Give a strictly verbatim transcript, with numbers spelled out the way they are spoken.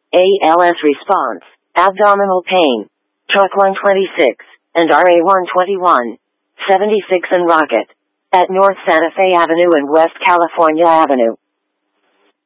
A L S response, abdominal pain. Truck one twenty-six, and R A one twenty-one, seventy-six and Rocket. At North Santa Fe Avenue and West California Avenue.